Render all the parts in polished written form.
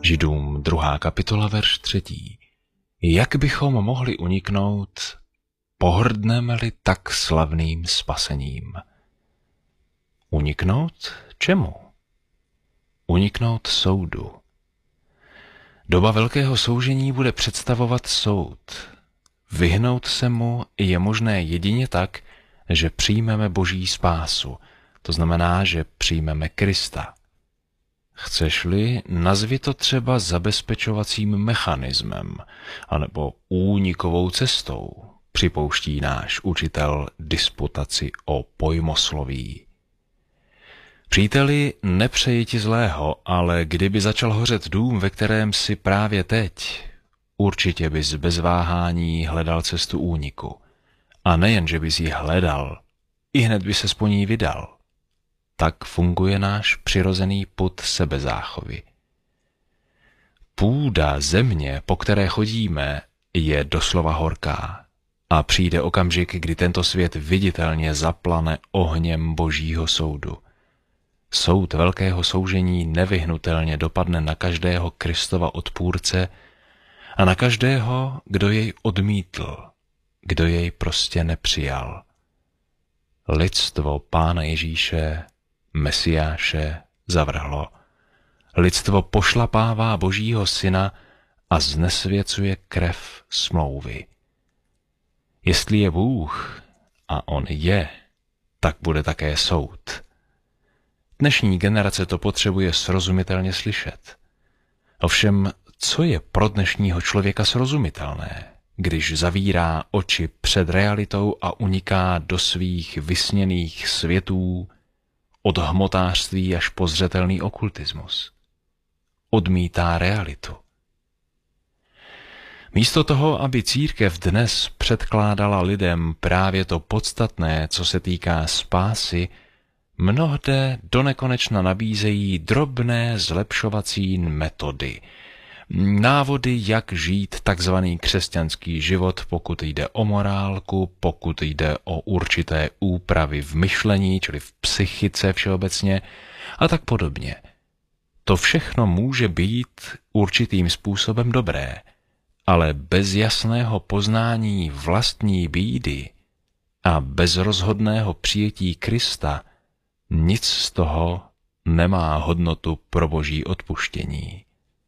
Židům 2. kapitola, verš 3. Jak bychom mohli uniknout, pohrdneme-li tak slavným spasením? Uniknout čemu? Uniknout soudu. Doba velkého soužení bude představovat soud. Vyhnout se mu je možné jedině tak, že přijmeme Boží spásu, to znamená, že přijmeme Krista. Chceš-li, nazvi to třeba zabezpečovacím mechanismem, anebo únikovou cestou, připouští náš učitel disputaci o pojmosloví. Příteli, nepřeji ti zlého, ale kdyby začal hořet dům, ve kterém si právě teď, určitě bys bez váhání hledal cestu úniku. A nejen, že bys ji hledal, ihned by ses po ní vydal. Tak funguje náš přirozený pud sebezáchovy. Půda země, po které chodíme, je doslova horká a přijde okamžik, kdy tento svět viditelně zaplane ohněm Božího soudu. Soud velkého soužení nevyhnutelně dopadne na každého Kristova odpůrce a na každého, kdo jej odmítl, kdo jej prostě nepřijal. Lidstvo Pána Ježíše, Mesiáše, zavrhlo. Lidstvo pošlapává Božího syna a znesvěcuje krev smlouvy. Jestli je Bůh, a on je, tak bude také soud. Dnešní generace to potřebuje srozumitelně slyšet. Ovšem, co je pro dnešního člověka srozumitelné, když zavírá oči před realitou a uniká do svých vysněných světů, od hmotářství až po zřetelný okultismus? Odmítá realitu. Místo toho, aby církev dnes předkládala lidem právě to podstatné, co se týká spásy, mnohde donekonečna nabízejí drobné zlepšovací metody, návody, jak žít takzvaný křesťanský život, pokud jde o morálku, pokud jde o určité úpravy v myšlení, čili v psychice všeobecně a tak podobně. To všechno může být určitým způsobem dobré, ale bez jasného poznání vlastní bídy a bez rozhodného přijetí Krista nic z toho nemá hodnotu pro Boží odpuštění.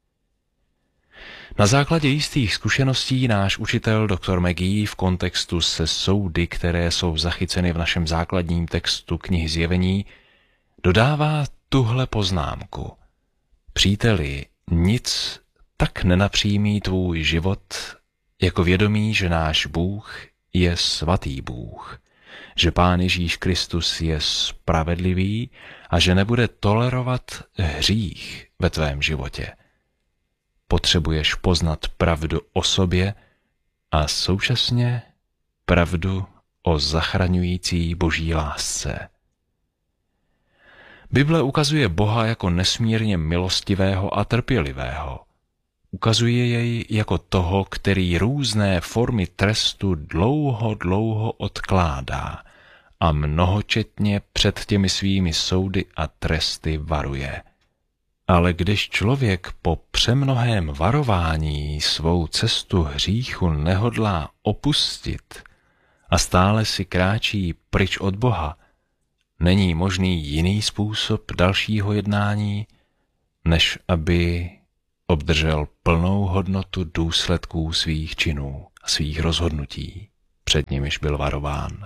Na základě jistých zkušeností náš učitel dr. McGee v kontextu se soudy, které jsou zachyceny v našem základním textu knihy Zjevení, dodává tuhle poznámku. Příteli, nic tak nenapřímí tvůj život, jako vědomí, že náš Bůh je svatý Bůh, že Pán Ježíš Kristus je spravedlivý a že nebude tolerovat hřích ve tvém životě. Potřebuješ poznat pravdu o sobě a současně pravdu o zachraňující Boží lásce. Bible ukazuje Boha jako nesmírně milostivého a trpělivého. Ukazuje jej jako toho, který různé formy trestu dlouho odkládá a mnohočetně před těmi svými soudy a tresty varuje. Ale když člověk po přemnohém varování svou cestu hříchu nehodlá opustit a stále si kráčí pryč od Boha, není možný jiný způsob dalšího jednání, než aby obdržel plnou hodnotu důsledků svých činů a svých rozhodnutí, před nimiž byl varován.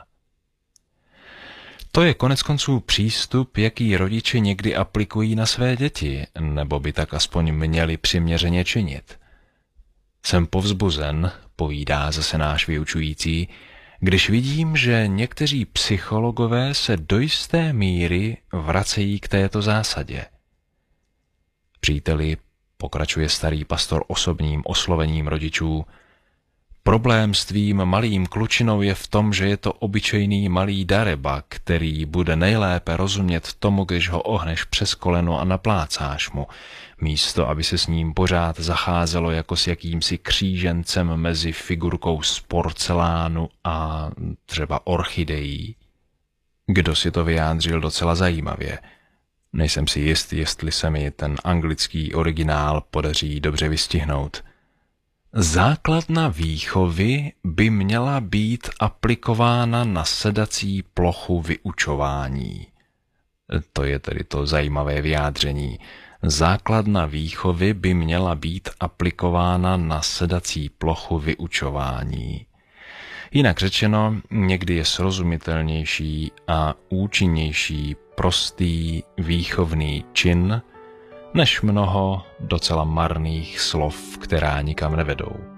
To je koneckonců přístup, jaký rodiče někdy aplikují na své děti, nebo by tak aspoň měli přiměřeně činit. Jsem povzbuzen, povídá zase náš vyučující, když vidím, že někteří psychologové se do jisté míry vracejí k této zásadě. Příteli, pokračuje starý pastor osobním oslovením rodičů, problém s tvým malým klučinou je v tom, že je to obyčejný malý dareba, který bude nejlépe rozumět tomu, když ho ohneš přes koleno a naplácáš mu, místo aby se s ním pořád zacházelo jako s jakýmsi křížencem mezi figurkou z porcelánu a třeba orchidejí. Kdo si to vyjádřil docela zajímavě. Nejsem si jist, jestli se mi ten anglický originál podaří dobře vystihnout. Základna výchovy by měla být aplikována na sedací plochu vyučování. To je tedy to zajímavé vyjádření. Základna výchovy by měla být aplikována na sedací plochu vyučování. Jinak řečeno, někdy je srozumitelnější a účinnější prostý výchovný čin, než mnoho docela marných slov, která nikam nevedou.